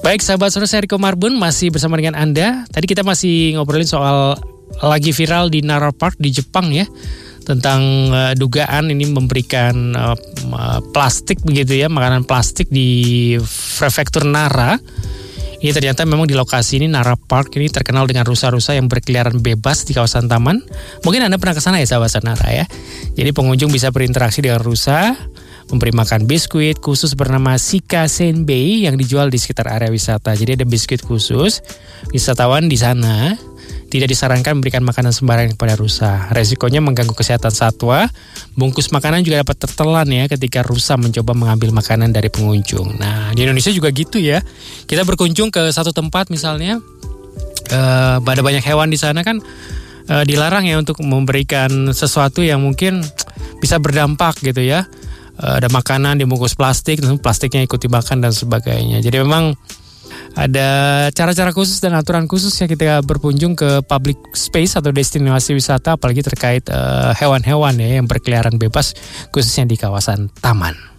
Baik sahabat sore, saya Riko Marbun masih bersama dengan Anda. Tadi kita masih ngobrolin soal lagi viral di Nara Park di Jepang ya, tentang dugaan ini memberikan plastik begitu ya, makanan plastik di prefektur Nara. Ini ternyata memang di lokasi ini Nara Park ini terkenal dengan rusa-rusa yang berkeliaran bebas di kawasan taman. Mungkin Anda pernah ke sana ya sahabat Nara ya. Jadi pengunjung bisa berinteraksi dengan rusa, memberi makan biskuit khusus bernama Shika Senbei yang dijual di sekitar area wisata. Jadi ada biskuit khusus. Wisatawan di sana tidak disarankan memberikan makanan sembarangan kepada rusa. Resikonya mengganggu kesehatan satwa. Bungkus makanan juga dapat tertelan ya ketika rusa mencoba mengambil makanan dari pengunjung. Nah, di Indonesia juga gitu ya. Kita berkunjung ke satu tempat misalnya, ada banyak hewan di sana kan, dilarang ya untuk memberikan sesuatu yang mungkin bisa berdampak gitu ya. Ada makanan dibungkus plastik, plastiknya ikut dimakan dan sebagainya. Jadi memang ada cara-cara khusus dan aturan khusus ya kita berkunjung ke public space atau destinasi wisata, apalagi terkait hewan-hewan ya yang berkeliaran bebas khususnya di kawasan taman.